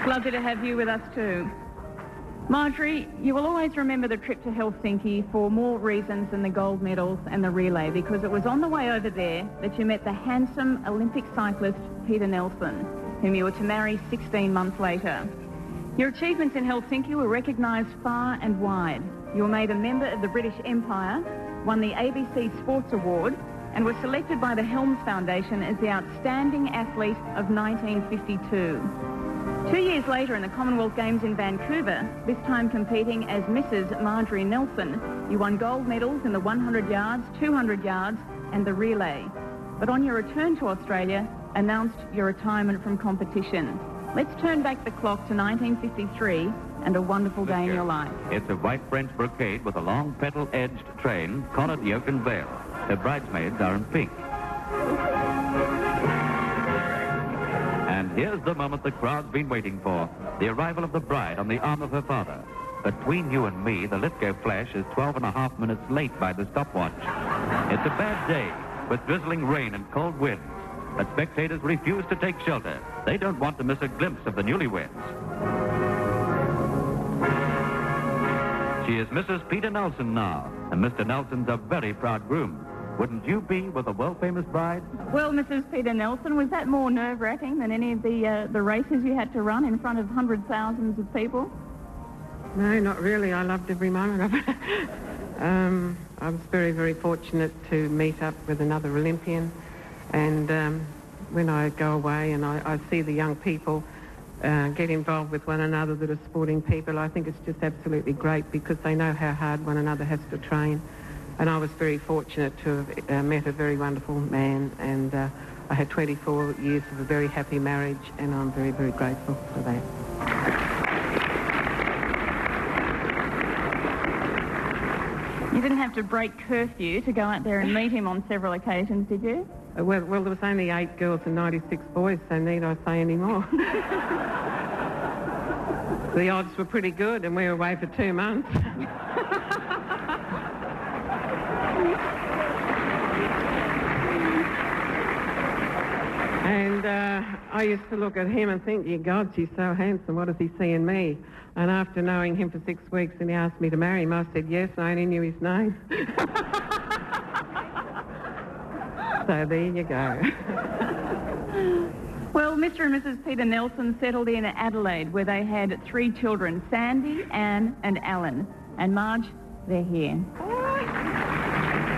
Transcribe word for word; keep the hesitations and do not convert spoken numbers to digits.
Lovely to have you with us too. Marjorie, you will always remember the trip to Helsinki for more reasons than the gold medals and the relay, because it was on the way over there that you met the handsome Olympic cyclist Peter Nelson, whom you were to marry sixteen months later. Your achievements in Helsinki were recognised far and wide. You were made a member of the British Empire, won the A B C Sports Award, and were selected by the Helms Foundation as the Outstanding Athlete of nineteen fifty-two. Two years later in the Commonwealth Games in Vancouver, this time competing as Missus Marjorie Nelson, you won gold medals in the one hundred yards, two hundred yards and the relay. But on your return to Australia, announced your retirement from competition. Let's turn back the clock to nineteen fifty-three and a wonderful day in your life. It's a white French brocade with a long petal-edged train, collared yoke and veil. The bridesmaids are in pink. And here's the moment the crowd's been waiting for, the arrival of the bride on the arm of her father. Between you and me, the Lithgow Flash is twelve and a half minutes late by the stopwatch. It's a bad day, with drizzling rain and cold winds. But spectators refuse to take shelter. They don't want to miss a glimpse of the newlyweds. She is Missus Peter Nelson now, and Mister Nelson's a very proud groom. Wouldn't you be with a world-famous bride? Well, Missus Peter Nelson, was that more nerve-wracking than any of the uh, the races you had to run in front of hundreds, thousands of people? No, not really. I loved every moment of it. um, I was very, very fortunate to meet up with another Olympian. And um, when I go away and I, I see the young people uh, get involved with one another that are sporting people, I think it's just absolutely great because they know how hard one another has to train. And I was very fortunate to have uh, met a very wonderful man, and uh, I had twenty-four years of a very happy marriage, and I'm very, very grateful for that. You didn't have to break curfew to go out there and meet him on several occasions, did you? Uh, well, well, there was only eight girls and ninety-six boys, so need I say any more? The odds were pretty good, and we were away for two months. And uh, I used to look at him and think, "Ye gods, he's so handsome, what does he see in me?" And after knowing him for six weeks and he asked me to marry him, I said yes, I only knew his name. So there you go. Well, Mister and Missus Peter Nelson settled in Adelaide, where they had three children, Sandy, Anne and Alan. And Marge, they're here.